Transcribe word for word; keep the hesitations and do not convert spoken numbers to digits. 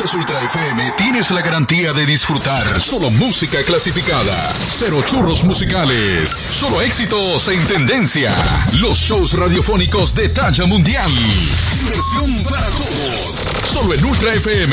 escuchas Ultra F M, tienes la garantía de disfrutar solo música clasificada. Cero churros musicales. Solo éxitos en tendencia. Los shows radiofónicos de talla mundial. Diversión para todos. Solo en Ultra F M.